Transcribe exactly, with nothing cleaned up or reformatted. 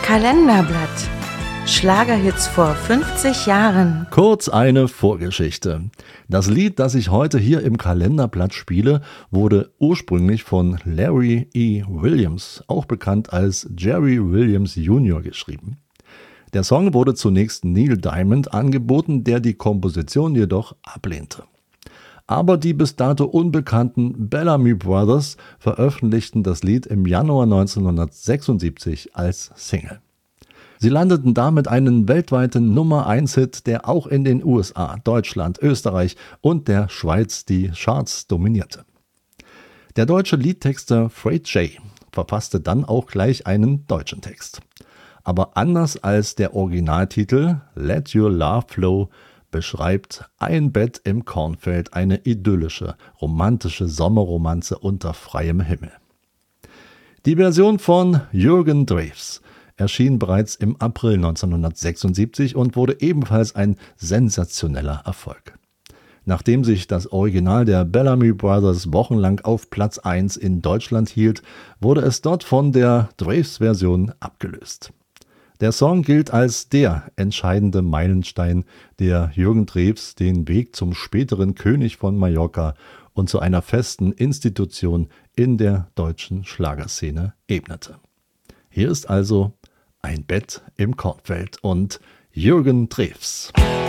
Kalenderblatt. Schlagerhits vor fünfzig Jahren. Kurz eine Vorgeschichte. Das Lied, das ich heute hier im Kalenderblatt spiele, wurde ursprünglich von Larry E. Williams, auch bekannt als Jerry Williams Junior, geschrieben. Der Song wurde zunächst Neil Diamond angeboten, der die Komposition jedoch ablehnte. Aber die bis dato unbekannten Bellamy Brothers veröffentlichten das Lied im Januar neunzehnhundertsechsundsiebzig als Single. Sie landeten damit einen weltweiten Nummer eins Hit, der auch in den U S A, Deutschland, Österreich und der Schweiz die Charts dominierte. Der deutsche Liedtexter Fred J. verfasste dann auch gleich einen deutschen Text. Aber anders als der Originaltitel Let Your Love Flow beschreibt Ein Bett im Kornfeld eine idyllische, romantische Sommerromanze unter freiem Himmel. Die Version von Jürgen Drews erschien bereits im April neunzehnhundertsechsundsiebzig und wurde ebenfalls ein sensationeller Erfolg. Nachdem sich das Original der Bellamy Brothers wochenlang auf Platz eins in Deutschland hielt, wurde es dort von der Drews-Version abgelöst. Der Song gilt als der entscheidende Meilenstein, der Jürgen Drews den Weg zum späteren König von Mallorca und zu einer festen Institution in der deutschen Schlagerszene ebnete. Hier ist also Ein Bett im Kornfeld und Jürgen Drews.